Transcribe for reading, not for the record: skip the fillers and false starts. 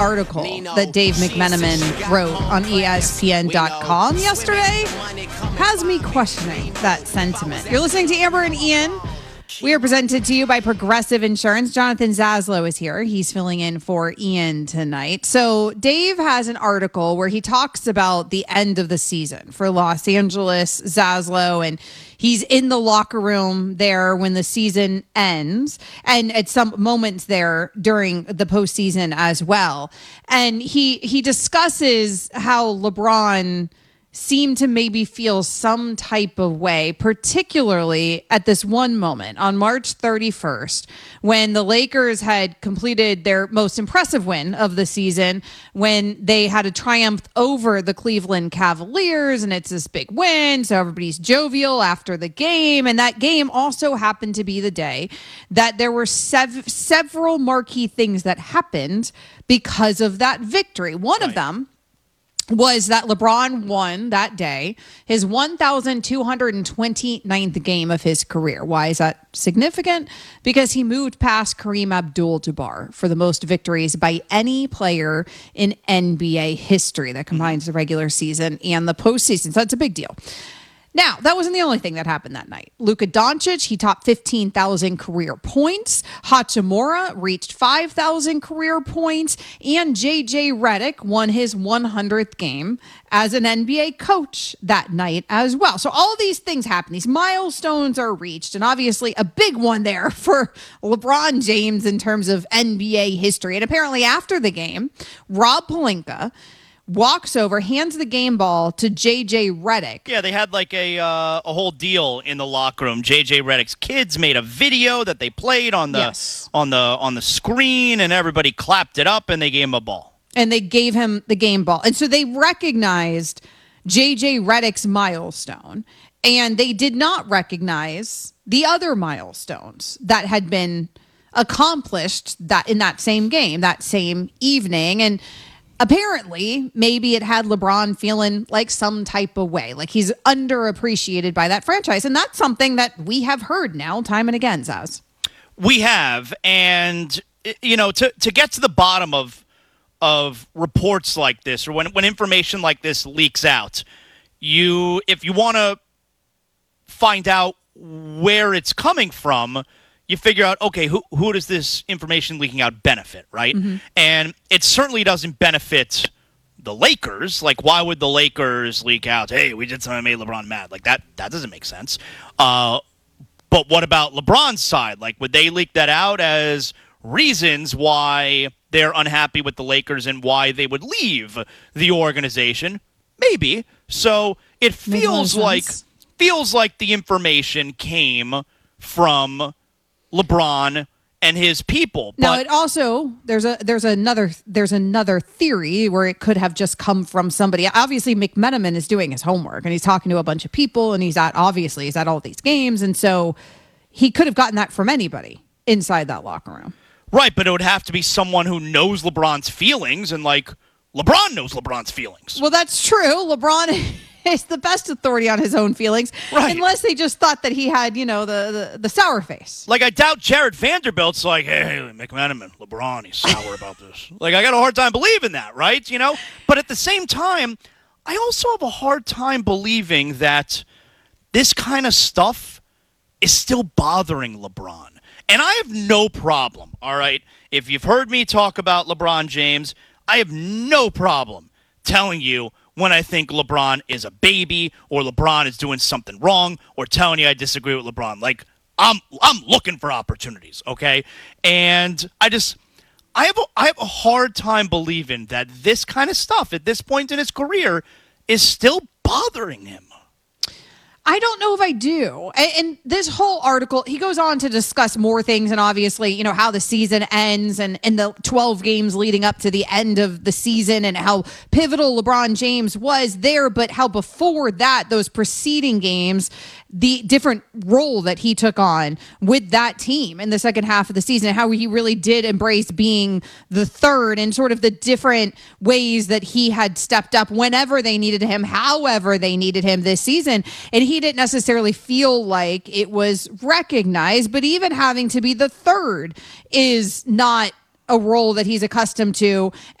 article that Dave McMenamin wrote on ESPN.com yesterday has me questioning that sentiment. You're listening to Amber and Ian. We are presented to you by Progressive Insurance. Jonathan Zaslow is here. He's filling in for Ian tonight. So Dave has an article where he talks about the end of the season for Los Angeles, Zaslow, and he's in the locker room there when the season ends and at some moments there during the postseason as well. And he discusses how LeBron seemed to maybe feel some type of way, particularly at this one moment on March 31st, when the Lakers had completed their most impressive win of the season, when they had a triumph over the Cleveland Cavaliers, and it's this big win, so everybody's jovial after the game. And that game also happened to be the day that there were several marquee things that happened because of that victory. One of them was that LeBron won that day his 1,229th game of his career. Why is that significant? Because he moved past Kareem Abdul-Jabbar for the most victories by any player in NBA history that combines the regular season and the postseason. So that's a big deal. Now, that wasn't the only thing that happened that night. Luka Doncic, he topped 15,000 career points. Hachimura reached 5,000 career points. And JJ Redick won his 100th game as an NBA coach that night as well. So all of these things happen. These milestones are reached. And obviously a big one there for LeBron James in terms of NBA history. And apparently after the game, Rob Pelinka walks over, hands the game ball to JJ Redick. Yeah, they had like a whole deal in the locker room. JJ Redick's kids made a video that they played on the on the screen, and everybody clapped it up, and they gave him a ball. And they gave him the game ball. And so they recognized JJ Redick's milestone, and they did not recognize the other milestones that had been accomplished that in that same game, that same evening. And apparently, maybe it had LeBron feeling like some type of way, like he's underappreciated by that franchise. And that's something that we have heard now time and again, Zaz. We have. And, you know, to get to the bottom of reports like this, or when information like this leaks out, if you want to find out where it's coming from, you figure out, okay, who does this information leaking out benefit, right? Mm-hmm. And it certainly doesn't benefit the Lakers. Like, why would the Lakers leak out, hey, we did something that made LeBron mad? Like, that doesn't make sense. But what about LeBron's side? Like, would they leak that out as reasons why they're unhappy with the Lakers and why they would leave the organization? Maybe. So it feels like the information came from LeBron and his people. Now, it also there's another theory where it could have just come from somebody. Obviously, McMenamin is doing his homework and he's talking to a bunch of people, and he's at all these games, and so he could have gotten that from anybody inside that locker room. Right, but it would have to be someone who knows LeBron's feelings, and like LeBron knows LeBron's feelings. Well, that's true. LeBron is the best authority on his own feelings, right? Unless they just thought that he had, the sour face. Like, I doubt Jared Vanderbilt's like, hey, McMenamin, LeBron, he's sour about this. Like, I got a hard time believing that, right? But at the same time, I also have a hard time believing that this kind of stuff is still bothering LeBron. And I have no problem, all right? If you've heard me talk about LeBron James, I have no problem telling you when I think LeBron is a baby or LeBron is doing something wrong or telling you I disagree with LeBron. Like, I'm looking for opportunities, okay? And I have a hard time believing that this kind of stuff at this point in his career is still bothering him. I don't know if I do. And this whole article, he goes on to discuss more things, and obviously, how the season ends and the 12 games leading up to the end of the season and how pivotal LeBron James was there, but how before that, those preceding games, the different role that he took on with that team in the second half of the season, and how he really did embrace being the third and sort of the different ways that he had stepped up whenever they needed him, however they needed him this season. And he didn't necessarily feel like it was recognized, but even having to be the third is not a role that he's accustomed to.